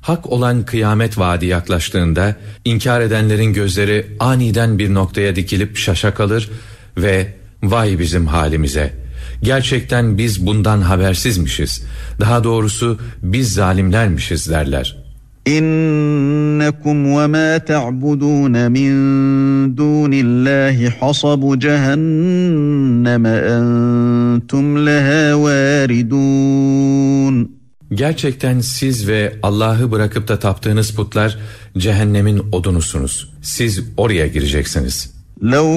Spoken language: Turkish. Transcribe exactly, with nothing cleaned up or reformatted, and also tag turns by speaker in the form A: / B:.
A: Hak olan kıyamet vaadi yaklaştığında inkar edenlerin gözleri aniden bir noktaya dikilip şaşa kalır ve vay bizim halimize, gerçekten biz bundan habersizmişiz, daha doğrusu biz zalimlermişiz derler.
B: İnnekum ve ma ta'budun min dunillahi hasabu cehenneme entum leha varidun.
A: Gerçekten siz ve Allah'ı bırakıp da taptığınız putlar cehennemin odunusunuz. Siz oraya gireceksiniz.
B: لَوْ